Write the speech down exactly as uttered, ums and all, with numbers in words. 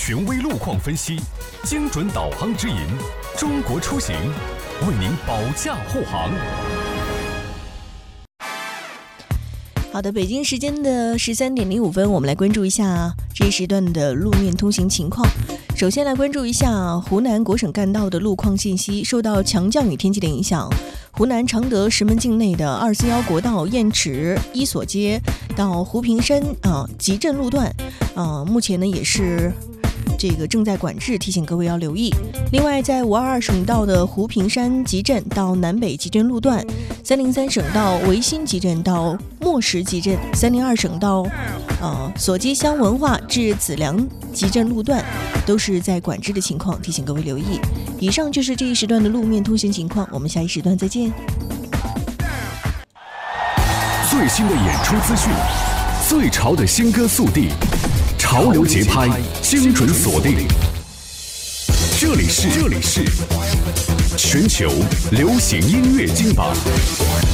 权威路况分析，精准导航指引，中国出行为您保驾护航。 好的，北京时间的十三点零五分，我们来关注一下这一时段的路面通行情况。首先来关注一下湖南国省干道的路况信息。受到强降雨天气的影响，湖南常德石门境内的二四一国道雁池一所街到湖平山啊集镇路段，啊目前呢也是这个正在管制，提醒各位要留意。另外，在五二二省道的湖平山集镇到南北集镇路段，三零三省道维新集镇到磨石集镇，三零二省道呃索街乡文化至子良集镇路段都是在管制的情况，提醒各位留意。以上就是这一时段的路面通行情况，我们下一时段再见。 最新的演出资讯，最潮的新歌速递，潮流节拍，精准锁定。这里是这里是全球流行音乐金榜。